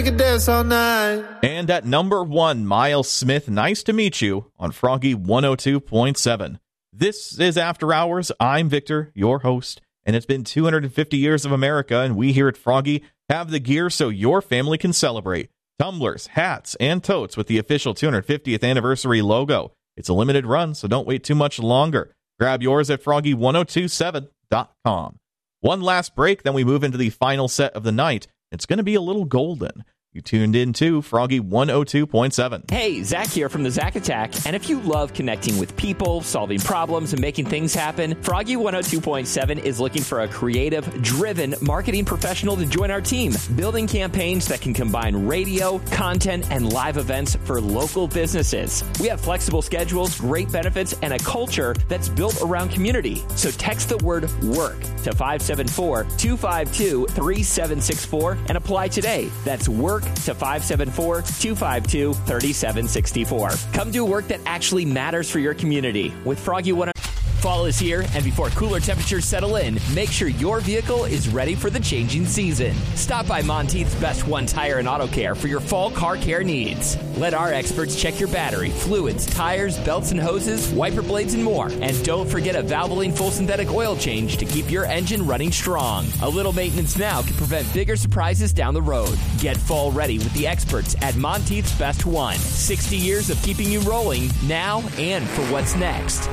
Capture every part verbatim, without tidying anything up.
Dance all night. And at number one, Miles Smith, Nice to Meet You on Froggy one oh two point seven. This is After Hours. I'm Victor, your host, and it's been two hundred fifty years of America, and we here at Froggy have the gear so your family can celebrate. Tumblers, hats, and totes with the official two hundred fiftieth anniversary logo. It's a limited run, so don't wait too much longer. Grab yours at froggy one oh two seven dot com. One last break, then we move into the final set of the night. It's going to be a little golden. You tuned in to Froggy one oh two point seven. Hey, Zach here from the Zach Attack. And if you love connecting with people, solving problems, and making things happen, Froggy one oh two point seven is looking for a creative, driven marketing professional to join our team, building campaigns that can combine radio, content, and live events for local businesses. We have flexible schedules, great benefits, and a culture that's built around community. So text the word WORK to five seven four, two five two, three seven six four and apply today. That's WORK to five seven four, two five two, three seven six four. Come do work that actually matters for your community with Froggy one. Fall is here, and before cooler temperatures settle in, make sure your vehicle is ready for the changing season. Stop by Monteith's Best One Tire and Auto Care for your fall car care needs. Let our experts check your battery, fluids, tires, belts and hoses, wiper blades, and more. And don't forget a Valvoline full synthetic oil change to keep your engine running strong. A little maintenance now can prevent bigger surprises down the road. Get fall ready with the experts at Monteith's Best One. sixty years of keeping you rolling now and for what's next.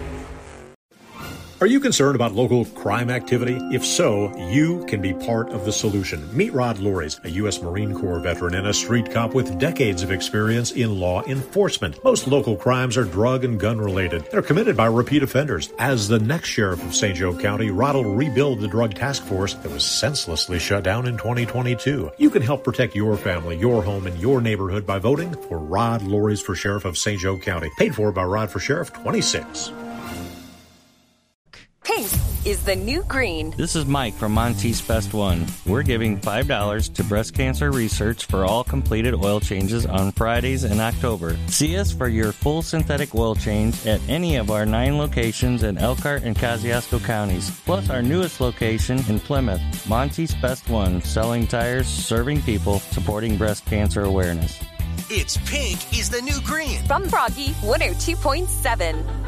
Are you concerned about local crime activity? If so, you can be part of the solution. Meet Rod Loris, a U S Marine Corps veteran and a street cop with decades of experience in law enforcement. Most local crimes are drug and gun related. They're committed by repeat offenders. As the next sheriff of Saint Joe County, Rod will rebuild the drug task force that was senselessly shut down in twenty twenty-two. You can help protect your family, your home, and your neighborhood by voting for Rod Loris for Sheriff of Saint Joe County. Paid for by Rod for Sheriff twenty-six. Pink is the new green. This is Mike from Monteith's Best One. We're giving five dollars to breast cancer research for all completed oil changes on Fridays in October. See us for your full synthetic oil change at any of our nine locations in Elkhart and Kosciuszko counties, plus our newest location in Plymouth. Monteith's Best One, selling tires, serving people, supporting breast cancer awareness. It's Pink is the new green. From Froggy one oh two point seven.